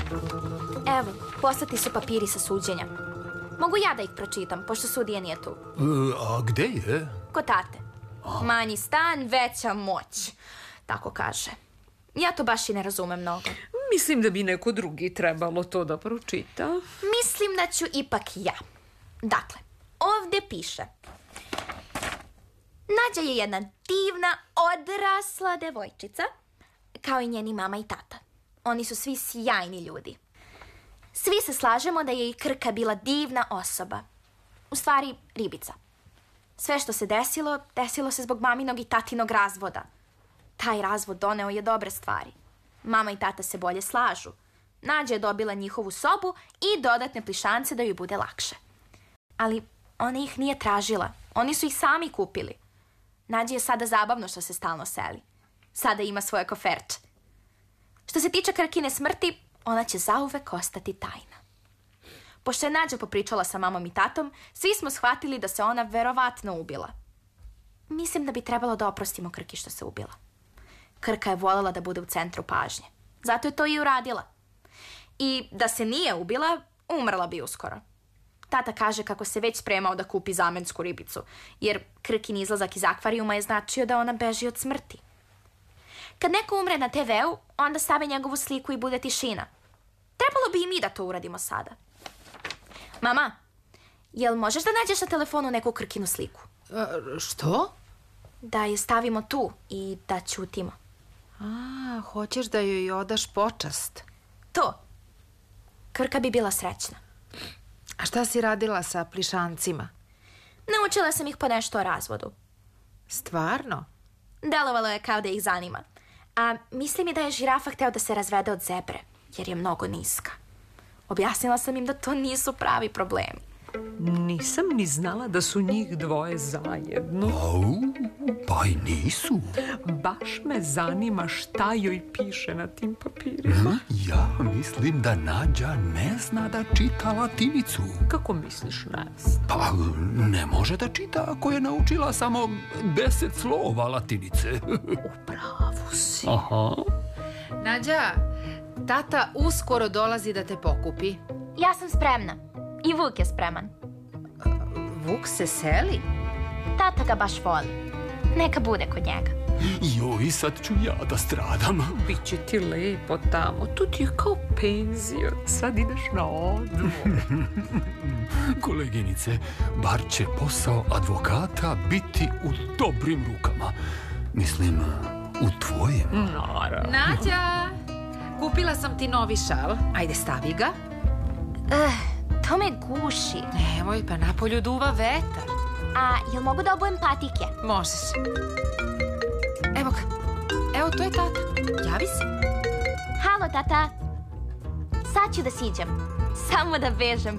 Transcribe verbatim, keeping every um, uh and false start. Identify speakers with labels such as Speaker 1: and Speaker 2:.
Speaker 1: Evo, poslati su papiri sa suđenja. Mogu ja da ih pročitam, pošto sudija nije tu.
Speaker 2: E, a gde je?
Speaker 1: Kod tate. Manji stan, veća moć. Tako kaže. Ja to baš i ne razumem mnogo.
Speaker 3: Mislim da bi neko drugi trebalo to da pročita.
Speaker 1: Mislim da ću ipak ja. Dakle, ovdje piše: Nađa je jedna divna, odrasla devojčica, kao i njeni mama i tata. Oni su svi sjajni ljudi. Svi se slažemo da je i Krka bila divna osoba. U stvari, ribica. Sve što se desilo, desilo se zbog maminog i tatinog razvoda. Taj razvod doneo je dobre stvari. Mama i tata se bolje slažu. Nađa je dobila njihovu sobu i dodatne plišance da joj bude lakše. Ali ona ih nije tražila. Oni su ih sami kupili. Nađi je sada zabavno što se stalno seli. Sada ima svoje koferče. Što se tiče Krkine smrti, ona će zauvek ostati tajna. Pošto je Nađa popričala sa mamom i tatom, svi smo shvatili da se ona verovatno ubila. Mislim da bi trebalo da oprostimo Krki što se ubila. Krka je voljela da bude u centru pažnje. Zato je to i uradila. I da se nije ubila, umrla bi uskoro. Tata kaže kako se već spremao da kupi zamensku ribicu, jer Krkin izlazak iz akvarijuma je značio da ona beži od smrti. Kad neko umre na te veu, onda stave njegovu sliku i bude tišina. Trebalo bi i mi da to uradimo sada. Mama, jel možeš da nađeš na telefonu neku Krkinu sliku?
Speaker 3: A, što?
Speaker 1: Da je stavimo tu i da ćutimo.
Speaker 3: A, hoćeš da joj odaš počast?
Speaker 1: To. Krka bi bila srećna.
Speaker 3: A šta si radila sa plišancima?
Speaker 1: Naučila sam ih po nešto o razvodu.
Speaker 3: Stvarno?
Speaker 1: Delovalo je kao da ih zanima. A misli mi da je žirafa hteo da se razvede od zebre, jer je mnogo niska. Objasnila sam im da to nisu pravi problemi.
Speaker 3: Nisam ni znala da su njih dvoje zajedno.
Speaker 2: Au, pa i nisu.
Speaker 3: Baš me zanima šta joj piše na tim papirima.
Speaker 2: Ja mislim da Nađa ne zna da čita latinicu.
Speaker 3: Kako misliš, ne zna?
Speaker 2: Pa ne može da čita ako je naučila samo deset slova latinice.
Speaker 3: Upravo si.
Speaker 2: Aha.
Speaker 4: Nađa, tata uskoro dolazi da te pokupi.
Speaker 1: Ja sam spremna. I Vuk je spreman.
Speaker 4: Vuk se seli?
Speaker 1: Tata ga baš voli. Neka bude kod njega.
Speaker 2: Joj, sad ću ja da stradam.
Speaker 3: Biće ti lepo tamo. Tu ti je kao penzija. Sad ideš na odmor.
Speaker 2: Koleginice, bar će posao advokata biti u dobrim rukama. Mislim, u tvojim.
Speaker 3: Naravno.
Speaker 4: Nađa, kupila sam ti novi šal. Ajde, stavi ga.
Speaker 1: Uh, to me guši.
Speaker 4: Nemoj, pa napolju duva vetar.
Speaker 1: A jel mogu da obujem patike?
Speaker 4: Možeš. Evo ga. Evo, to je tata. Javi se.
Speaker 1: Halo, tata. Sad ću da siđem. Samo da vežem